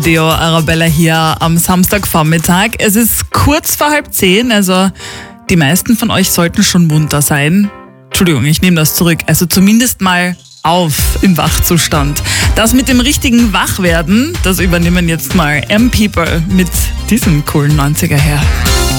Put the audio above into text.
Radio Arabella hier am Samstagvormittag. Es ist kurz vor 9:30, also die meisten von euch sollten schon munter sein. Entschuldigung, ich nehme das zurück. Also zumindest mal auf im Wachzustand. Das mit dem richtigen Wachwerden, das übernehmen jetzt mal M-People mit diesem coolen 90er her.